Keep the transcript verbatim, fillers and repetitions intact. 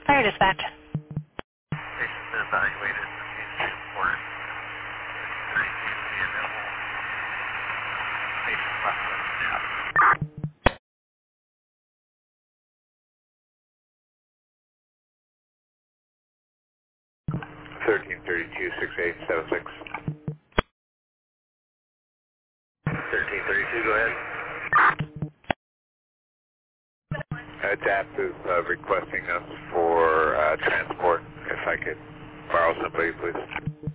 Fire dispatch. Patient been evaluated. Patient report. thirty-two available. Patient left on staff. thirteen thirty-two, six eight seven six. thirteen thirty-two, go ahead. Uh, T A P is uh, requesting us for uh, transport. If I could borrow somebody, please.